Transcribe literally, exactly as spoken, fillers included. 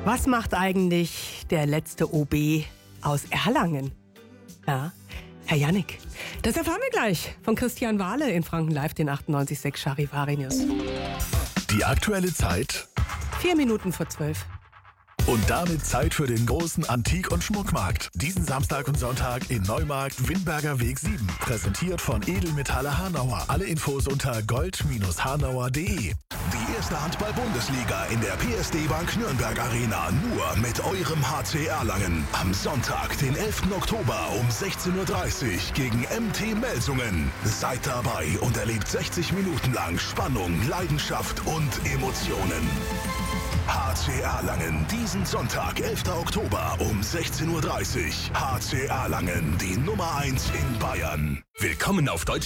Was macht eigentlich der letzte O B aus Erlangen? Ja, Herr Jannik. Das erfahren wir gleich von Christian Wahle in Franken Live, den achtundneunzig Komma sechs Charivari News. Die aktuelle Zeit. Vier Minuten vor zwölf. Und damit Zeit für den großen Antik- und Schmuckmarkt. Diesen Samstag und Sonntag in Neumarkt, Windberger Weg sieben. Präsentiert von Edelmetalle Hanauer. Alle Infos unter gold Bindestrich hanauer Punkt de. Die erste Handball-Bundesliga in der P S D Bank Nürnberg Arena. Nur mit eurem H C Erlangen. Am Sonntag, den elften Oktober um sechzehn Uhr dreißig gegen M T Melsungen. Seid dabei und erlebt sechzig Minuten lang Spannung, Leidenschaft und Emotionen. H C Erlangen, diesen Sonntag, elften Oktober um sechzehn Uhr dreißig. H C Erlangen, die Nummer eins in Bayern. Willkommen auf Deutsch.